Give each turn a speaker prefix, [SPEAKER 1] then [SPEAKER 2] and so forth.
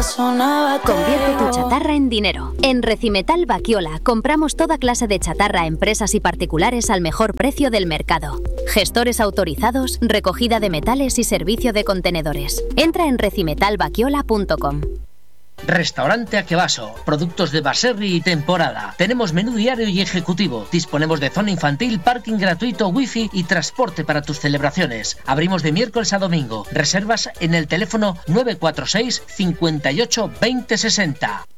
[SPEAKER 1] sonaba.
[SPEAKER 2] Convierte tu chatarra en dinero. En Recimetal Baquiola compramos toda clase de chatarra a empresas y particulares al mejor precio del mercado. Gestores autorizados, recogida de metales y servicio de contenedores. Entra en recimetalbaquiola.com.
[SPEAKER 3] Restaurante Akebaso, productos de Baserri y temporada. Tenemos menú diario y ejecutivo. Disponemos de zona infantil, parking gratuito, wifi y transporte para tus celebraciones. Abrimos de miércoles a domingo. Reservas en el teléfono 946 58 20 60.